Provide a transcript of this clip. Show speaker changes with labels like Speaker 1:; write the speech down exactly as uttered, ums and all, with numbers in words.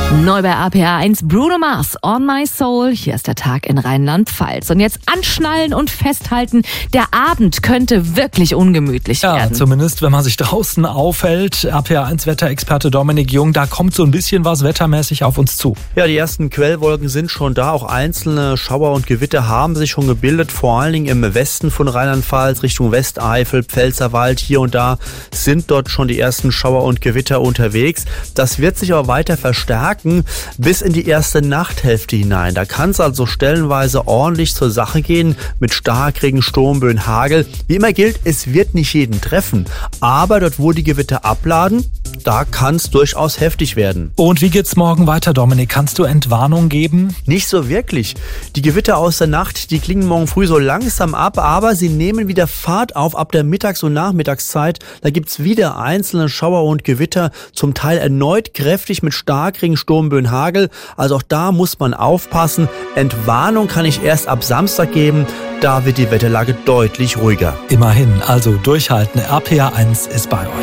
Speaker 1: Neu bei A P H eins, Bruno Mars, On My Soul. Hier ist der Tag in Rheinland-Pfalz. Und jetzt anschnallen und festhalten, der Abend könnte wirklich ungemütlich
Speaker 2: ja,
Speaker 1: werden.
Speaker 2: Ja, zumindest wenn man sich draußen aufhält. A P H eins Wetterexperte Dominik Jung, da kommt so ein bisschen was wettermäßig auf uns zu.
Speaker 3: Ja, die ersten Quellwolken sind schon da. Auch einzelne Schauer und Gewitter haben sich schon gebildet. Vor allen Dingen im Westen von Rheinland-Pfalz, Richtung Westeifel, Pfälzerwald. Hier und da sind dort schon die ersten Schauer und Gewitter unterwegs. Das wird sich aber weiter verstärken bis in die erste Nachthälfte hinein. Da kann es also stellenweise ordentlich zur Sache gehen mit Starkregen, Sturmböen, Hagel. Wie immer gilt, es wird nicht jeden treffen. Aber dort, wo die Gewitter abladen, da kann es durchaus heftig werden.
Speaker 2: Und wie geht's morgen weiter, Dominik? Kannst du Entwarnung geben?
Speaker 3: Nicht so wirklich. Die Gewitter aus der Nacht, die klingen morgen früh so langsam ab, aber sie nehmen wieder Fahrt auf ab der Mittags- und Nachmittagszeit. Da gibt's wieder einzelne Schauer und Gewitter, zum Teil erneut kräftig mit Starkregen, Sturmböen, Hagel. Also auch da muss man aufpassen. Entwarnung kann ich erst ab Samstag geben. Da wird die Wetterlage deutlich ruhiger.
Speaker 2: Immerhin, also durchhalten. A P H eins ist bei euch.